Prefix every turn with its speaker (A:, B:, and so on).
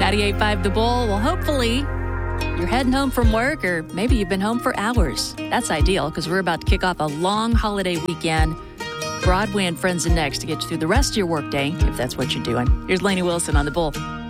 A: 98.5 The Bull. Well, hopefully you're heading home from work, or maybe you've been home for hours. That's ideal because we're about to kick off a long holiday weekend. Broadway and Friends and Next to get you through the rest of your workday, if that's what you're doing. Here's Lainey Wilson on The Bull.